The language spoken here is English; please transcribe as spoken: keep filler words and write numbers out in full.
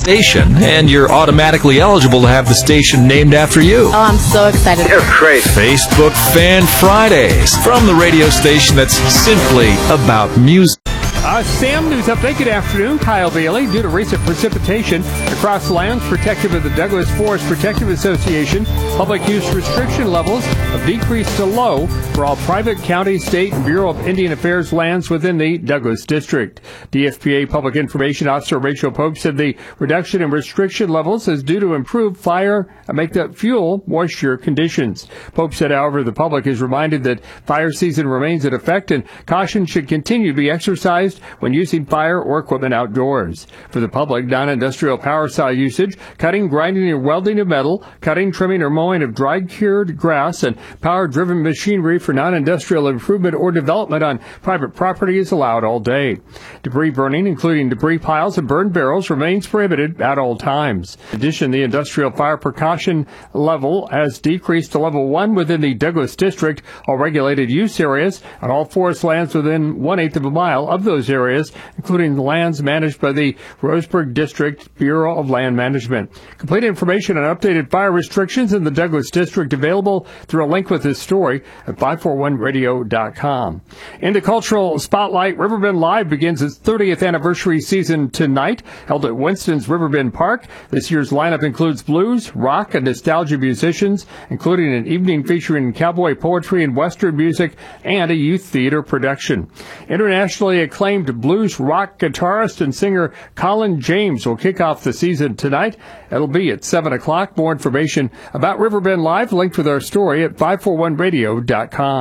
station, and you're automatically eligible to have the station named after you. Oh, I'm so excited. You're great. Facebook Fan Fridays, from the radio station that's simply about music. Uh, Sam, news update. Good afternoon. Kyle Bailey. Due to recent precipitation across lands protected by the Douglas Forest Protective Association, public use restriction levels have decreased to low for all private, county, state, and Bureau of Indian Affairs lands within the Douglas District. D F P A Public Information Officer Rachel Pope said the reduction in restriction levels is due to improved fire and make the fuel moisture conditions. Pope said, however, the public is reminded that fire season remains in effect and caution should continue to be exercised when using fire or equipment outdoors. For the public, non-industrial power saw usage, cutting, grinding, or welding of metal, cutting, trimming, or mowing of dried cured grass, and power-driven machinery for non-industrial improvement or development on private property is allowed all day. Debris burning, including debris piles and burned barrels, remains prohibited at all times. In addition, the industrial fire precaution level has decreased to level one within the Douglas District, all regulated use areas, and all forest lands within one-eighth of a mile of those areas, including the lands managed by the Roseburg District Bureau of Land Management. Complete information on updated fire restrictions in the Douglas District available through a link with this story at five forty-one radio dot com. In the Cultural Spotlight, Riverbend Live begins its thirtieth anniversary season tonight, held at Winston's Riverbend Park. This year's lineup includes blues, rock, and nostalgia musicians, including an evening featuring cowboy poetry and Western music and a youth theater production. Internationally acclaimed blues rock guitarist and singer Colin James will kick off the season tonight. It'll be at seven o'clock. More information about Riverbend Live linked with our story at five forty-one radio dot com.